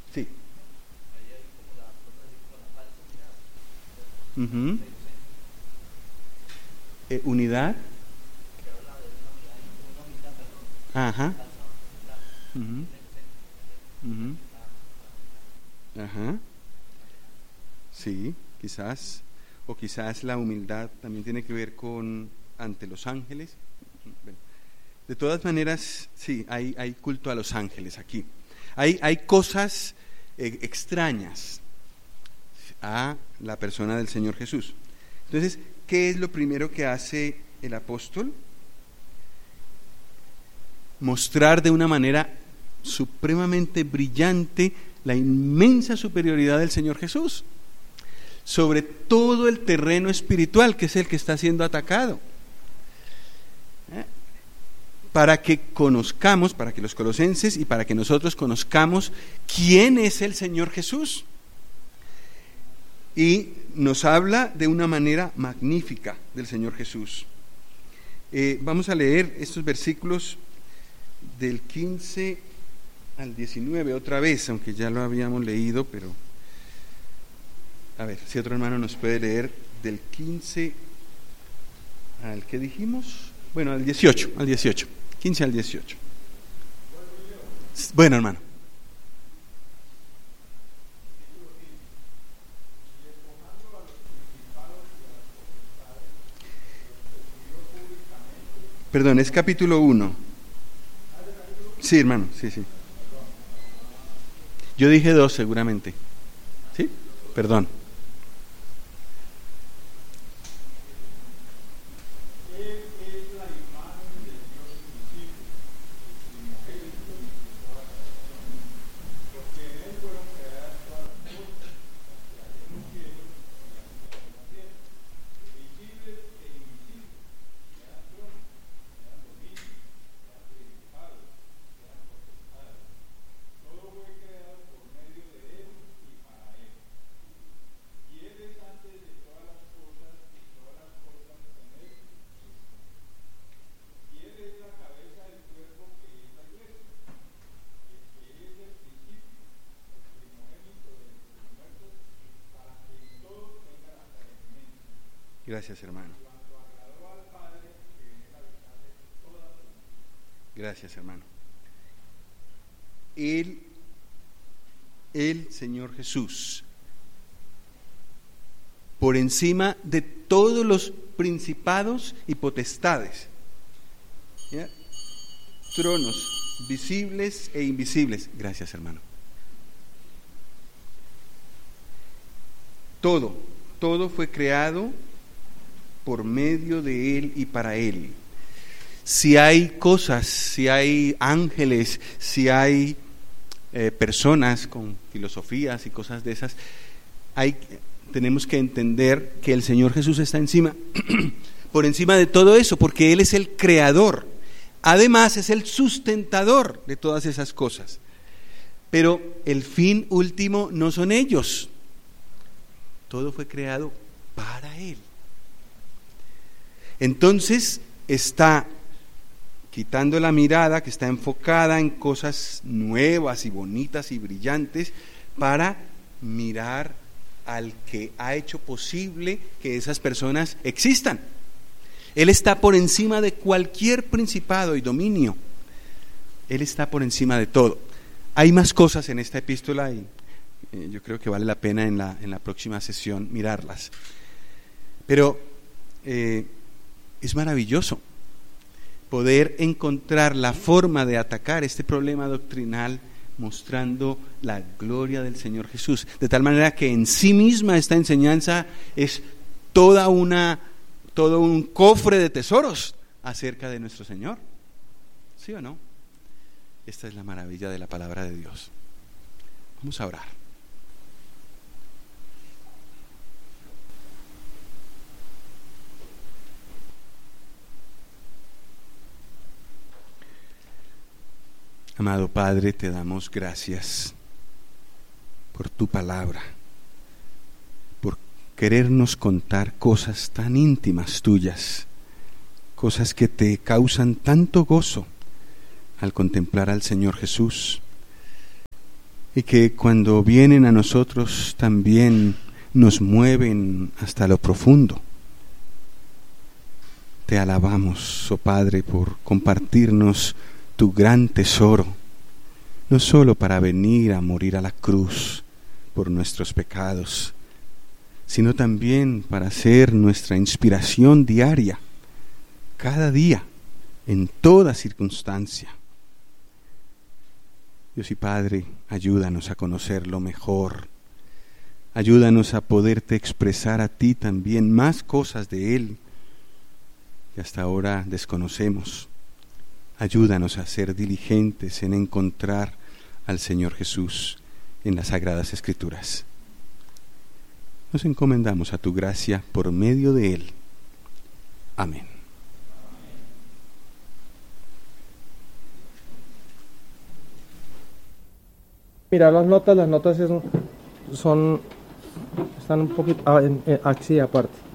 Sí. Uh-huh. Unidad. Ajá. Uh-huh. Uh-huh. Ajá. Sí, quizás. O quizás la humildad también tiene que ver con ante los ángeles. Bueno, de todas maneras, sí, hay culto a los ángeles aquí. Hay cosas extrañas a la persona del Señor Jesús. Entonces, ¿qué es lo primero que hace el apóstol? Mostrar de una manera supremamente brillante la inmensa superioridad del Señor Jesús sobre todo el terreno espiritual, que es el que está siendo atacado. Para que conozcamos, para que los colosenses y para que nosotros conozcamos quién es el Señor Jesús. Y nos habla de una manera magnífica del Señor Jesús. Vamos a leer estos versículos del 15 al 19 otra vez, aunque ya lo habíamos leído, pero a ver, si otro hermano nos puede leer del 15 al que dijimos, bueno, al 18, 15 al 18. Bueno, hermano. Perdón, es capítulo 1. Sí, hermano, sí. Yo dije 2 seguramente. ¿Sí? Perdón. Gracias, hermano. Gracias, hermano. El Señor Jesús, por encima de todos los principados y potestades, ¿ya? Tronos visibles e invisibles. Gracias, hermano. Todo fue creado por medio de Él y para Él. Si hay cosas, si hay ángeles, si hay personas con filosofías y cosas de esas, tenemos que entender que el Señor Jesús está encima, por encima de todo eso, porque Él es el creador. Además es el sustentador de todas esas cosas. Pero el fin último no son ellos. Todo fue creado para Él. Entonces está quitando la mirada que está enfocada en cosas nuevas y bonitas y brillantes para mirar al que ha hecho posible que esas personas existan. Él está por encima de cualquier principado y dominio. Él está por encima de todo. Hay más cosas en esta epístola y yo creo que vale la pena en la próxima sesión mirarlas. Pero es maravilloso poder encontrar la forma de atacar este problema doctrinal mostrando la gloria del Señor Jesús, de tal manera que en sí misma esta enseñanza es todo un cofre de tesoros acerca de nuestro Señor. ¿Sí o no? Esta es la maravilla de la palabra de Dios. Vamos a orar. Amado Padre, te damos gracias por tu palabra, por querernos contar cosas tan íntimas tuyas, cosas que te causan tanto gozo al contemplar al Señor Jesús. y que cuando vienen a nosotros también nos mueven hasta lo profundo. Te alabamos, oh Padre, por compartirnos tu gran tesoro, no solo para venir a morir a la cruz por nuestros pecados, sino también para ser nuestra inspiración diaria, cada día, en toda circunstancia. Dios y Padre, ayúdanos a conocerlo mejor. Ayúdanos a poderte expresar a ti también más cosas de Él que hasta ahora desconocemos. Ayúdanos a ser diligentes en encontrar al Señor Jesús en las Sagradas Escrituras. Nos encomendamos a tu gracia por medio de Él. Amén. Mira, las notas están un poquito así aparte.